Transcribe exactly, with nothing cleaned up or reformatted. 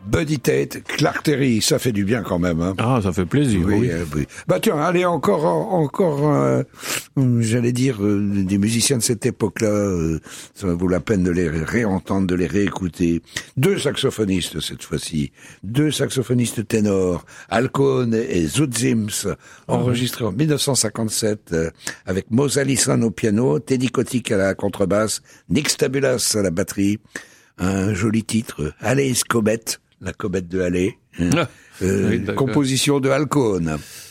Buddy Tate, Clark Terry, ça fait du bien quand même. Hein. Ah, ça fait plaisir. Oui, oui. Euh, oui. Bah tiens, allez encore, encore, euh, j'allais dire euh, des musiciens de cette époque-là. Euh, ça vaut la peine de les réentendre, de les réécouter. Deux saxophonistes cette fois-ci, deux saxophonistes ténors, Alcone et Zootzims, enregistrés en mille neuf cent cinquante-sept euh, avec Mose Allison au piano, Teddy Kotick à la contrebasse, Nick Stabulas à la batterie. Un joli titre, Halley's Comet, la comète de Halley, hein, Ah, euh, oui, composition de Alcone.